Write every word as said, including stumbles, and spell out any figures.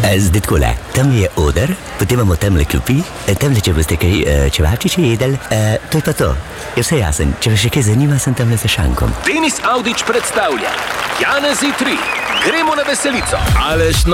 Zdaj takole, tam je oder, potem imamo tamle klopi, tamle, če boste kaj uh, čevapčiče jedli, uh, to je pa to. Je vse jasen, če vas še kaj zanima, sem tamle za šankom. Denis Avdić predstavlja Janezi tri. Gremo na veselico. Aleš